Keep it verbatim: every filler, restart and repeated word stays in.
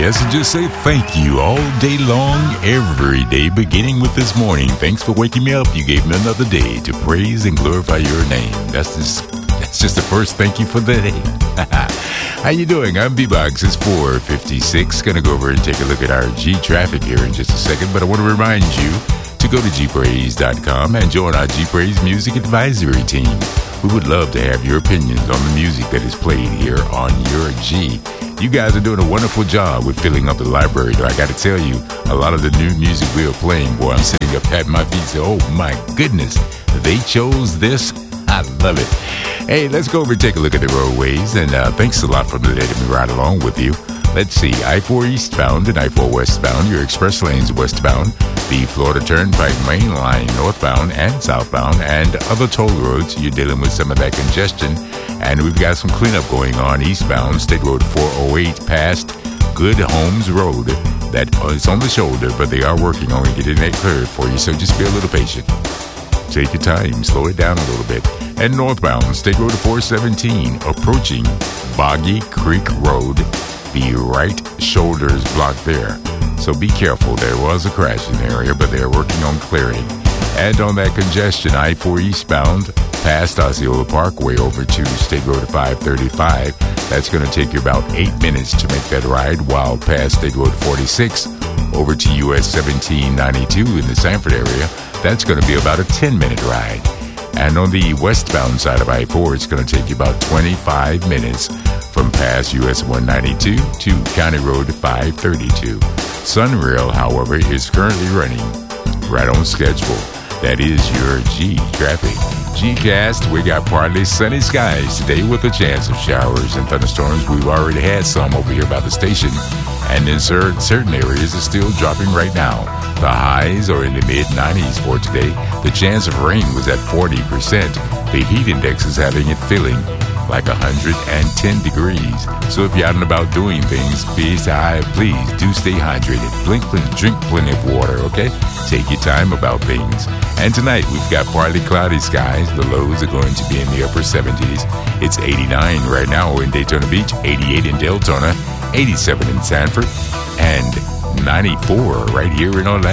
yes, and just say thank you all day long, every day, beginning with this morning. Thanks for waking me up. You gave me another day to praise and glorify your name. That's just, that's just the first thank you for the day. How you doing? I'm B-Box. It's four fifty-six. Gonna go over and take a look at our G traffic here in just a second, but I want to remind you to go to G Praise dot com and join our G Praise Music Advisory Team. We would love to have your opinions on the music that is played here on your G. You guys are doing a wonderful job with filling up the library, though I got to tell you, a lot of the new music we are playing, boy, I'm sitting up patting my feet and saying, oh my goodness, they chose this. I love it. Hey, let's go over and take a look at the roadways, and uh, thanks a lot for letting me ride along with you. Let's see, I four eastbound and I four westbound, your express lanes westbound, the Florida Turnpike main line northbound and southbound, and other toll roads, you're dealing with some of that congestion. And we've got some cleanup going on eastbound, State Road four oh eight past Good Homes Road. That is on the shoulder, but they are working on getting that cleared for you, so just be a little patient. Take your time, slow it down a little bit. And northbound, State Road four seventeen, approaching Boggy Creek Road. The right shoulder is blocked there, so be careful. There was a crash in the area, but they're working on clearing. And on that congestion, I four eastbound, past Osceola Parkway over to State Road five thirty-five. That's going to take you about eight minutes to make that ride, while past State Road forty-six over to U S seventeen ninety-two in the Sanford area, that's going to be about a ten-minute ride. And on the westbound side of I four, it's going to take you about twenty-five minutes from past U S one ninety-two to County Road five thirty-two. Sunrail, however, is currently running right on schedule. That is your G traffic. G-Cast, we got partly sunny skies today with a chance of showers and thunderstorms. We've already had some over here by the station, and in certain certain areas it's still dropping right now. The highs are in the mid nineties for today. The chance of rain was at forty percent. The heat index is having it feeling like one hundred ten degrees. So if you're out and about doing things, please, I, please do stay hydrated. Blink, drink plenty of water, okay? Take your time about things. And tonight, we've got partly cloudy skies. The lows are going to be in the upper seventies. It's eighty-nine right now in Daytona Beach, eighty-eight in Deltona, eighty-seven in Sanford, and ninety-four right here in Orlando.